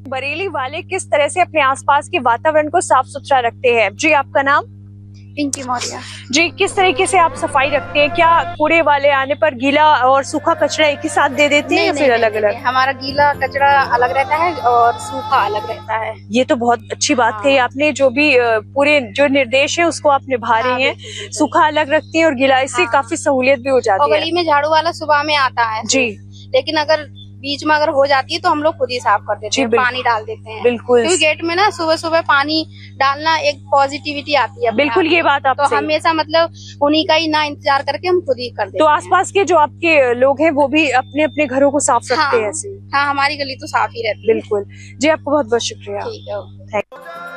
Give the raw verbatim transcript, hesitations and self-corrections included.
बरेली वाले किस तरह से अपने आसपास के वातावरण को साफ सुथरा रखते हैं। जी, आपका नाम? पिंकी मौर्य। जी, किस तरीके से आप सफाई रखते हैं? क्या कूड़े वाले आने पर गीला और सूखा कचरा एक ही साथ दे देते हैं या फिर अलग अलग? हमारा गीला कचरा अलग रहता है और सूखा अलग रहता है। ये तो बहुत अच्छी बात हाँ। कही आपने। जो भी पूरे जो निर्देश है उसको आप निभा हाँ, रही हैं। सूखा अलग रखती हैं और गीला, इससे हाँ। काफी सहूलियत भी हो जाती है। गली में झाड़ू वाला सुबह में आता है जी, लेकिन अगर बीच में अगर हो जाती है तो हम लोग खुद ही साफ कर देते हैं, पानी डाल देते हैं। बिल्कुल, क्योंकि गेट में ना सुबह सुबह पानी डालना एक पॉजिटिविटी आती है। बिल्कुल, ये बात आप तो हमेशा मतलब उन्हीं का ही ना इंतजार करके हम खुद ही कर देते हैं। तो आसपास के जो आपके लोग हैं वो भी अपने अपने घरों को साफ रखते हैं ऐसे? हाँ, हमारी गली तो साफ ही रहती है। बिल्कुल जी, आपको बहुत बहुत शुक्रिया। ठीक है।